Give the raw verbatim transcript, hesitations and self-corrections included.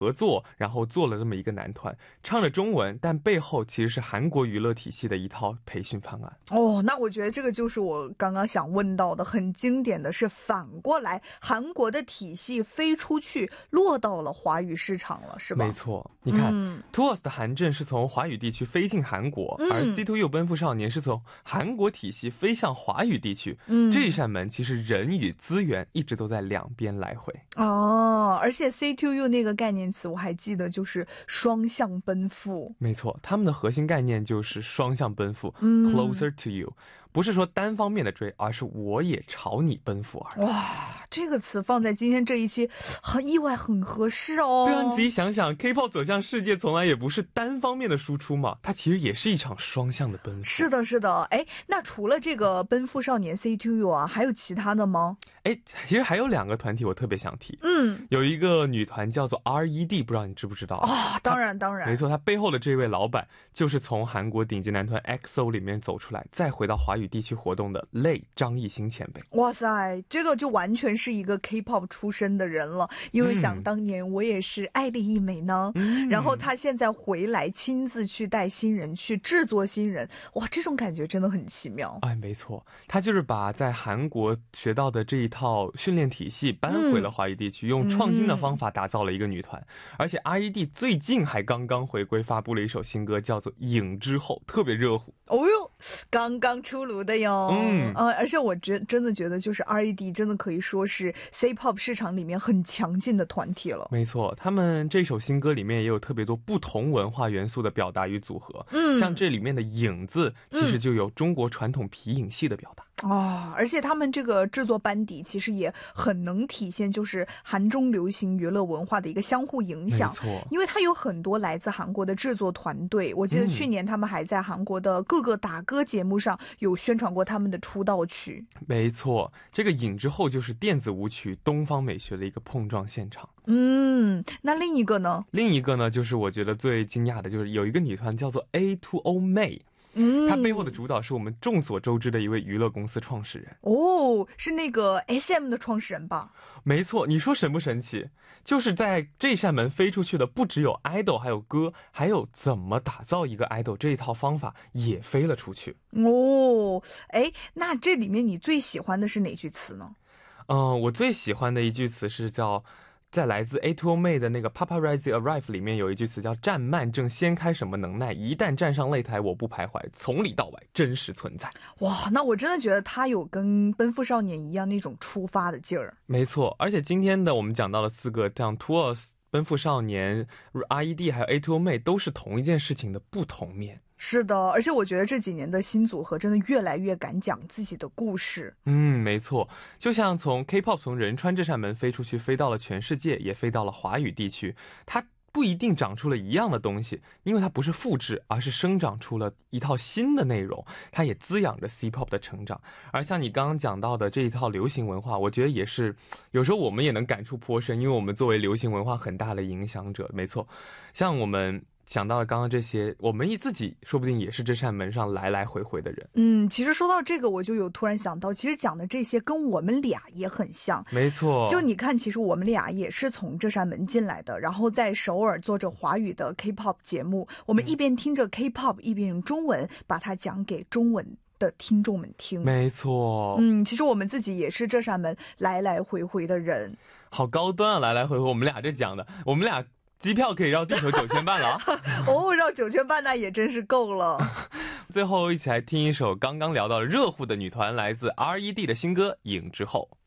合作，然后做了这么一个男团，唱着中文，但背后其实是韩国娱乐体系的一套培训方案。 哦，那我觉得这个就是我刚刚想问到的，很经典的是反过来，韩国的体系飞出去，落到了华语市场了，是吧？ 没错，你看、 嗯、 T W O S 的韩阵是从华语地区飞进韩国、 嗯、 而 C to U 奔赴少年是从韩国体系飞向华语地区、嗯、这一扇门其实人与资源一直都在两边来回。 哦，而且 C to U 那个概念词我还记得，就是双向奔赴。 没错，他们的核心概念就是双向奔赴、 嗯、 Closer to you， 不是说单方面的追，而是我也朝你奔赴而来。 哇，这个词放在今天这一期很意外，很合适哦。 对啊，你仔细想想 K-pop 走向世界从来也不是单方面的输出嘛，它其实也是一场双向的奔赴。 是的，是的。哎，那除了这个奔赴少年 C to U 啊，还有其他的吗？ 哎，其实还有两个团体我特别想提。 嗯， 有一个女团叫做 R E D， 不知道你知不知道啊、哦？当然当然， 没错，她背后的这位老板就是从韩国顶级男团 X O 里面走出来，再回到华语地区活动的类张艺兴前辈。 哇塞，这个就完全是一个 K-pop 出身的人了，因为想当年我也是爱丽一美呢、嗯、然后他现在回来亲自去带新人，去制作新人，哇，这种感觉真的很奇妙。 哎，没错，他就是把在韩国学到的这一套训练体系搬回了华语地区、嗯、用创新的方法打造了一个女团、嗯、而且 R E D 最近还刚刚回归，发布了一首新歌叫做《影之后》，特别热乎。 哦哟，刚刚出炉的哟。嗯、呃，而且我觉真的觉得就是 R E D 真的可以说是 C-pop 市场里面很强劲的团体了。 没错，他们这首新歌里面也有特别多不同文化元素的表达与组合。嗯，像这里面的影字其实就有中国传统皮影戏的表达。 哦，而且他们这个制作班底其实也很能体现就是韩中流行娱乐文化的一个相互影响。 没错， 因为它有很多来自韩国的制作团队，我记得去年他们还在韩国的各个打歌节目上有宣传过他们的出道曲。 没错，这个影之后就是电子舞曲东方美学的一个碰撞现场。 嗯，那另一个呢？ 另一个呢，就是我觉得最惊讶的就是有一个女团叫做 A to O May。嗯，他背后的主导是我们众所周知的一位娱乐公司创始人。 哦，是那个 S M 的创始人吧？ 没错，你说神不神奇？就是在这扇门飞出去的不只有 idol 还有歌，还有怎么打造一个 idol 这一套方法也飞了出去。 哦，哎，那这里面你最喜欢的是哪句词呢？ 嗯、呃，我最喜欢的一句词是叫在来自 A to O May 的那个 Paparazzi Arrive 里面有一句词叫站慢正掀开什么能耐，一旦站上擂台我不徘徊，从里到外真实存在。 哇，那我真的觉得他有跟奔赴少年一样那种出发的劲儿。 没错，而且今天的我们讲到了四个像 T W O S 奔赴少年 R E D 还有 A to O May 都是同一件事情的不同面。 是的，而且我觉得这几年的新组合真的越来越敢讲自己的故事。 嗯，没错，就像从 K-pop 从仁川这扇门飞出去，飞到了全世界，也飞到了华语地区，它不一定长出了一样的东西，因为它不是复制，而是生长出了一套新的内容，它也滋养着 C-pop 的成长。而像你刚刚讲到的这一套流行文化，我觉得也是有时候我们也能感触颇深，因为我们作为流行文化很大的影响者。没错，像我们想到了刚刚这些，我们自己说不定也是这扇门上来来回回的人。 嗯，其实说到这个我就有突然想到，其实讲的这些跟我们俩也很像。 没错， 就你看，其实我们俩也是从这扇门进来的，然后在首尔做着华语的 K-pop 节目，我们一边听着 K-pop、嗯、一边用中文把它讲给中文的听众们听。 没错， 嗯，其实我们自己也是这扇门来来回回的人。 好高端啊，来来回回，我们俩这讲的，我们俩机票可以绕地球九圈半了啊！ 哦，绕九圈半那也真是够了。 最后一起来听一首刚刚聊到热乎的女团，来自 R E D 的新歌《影之后》。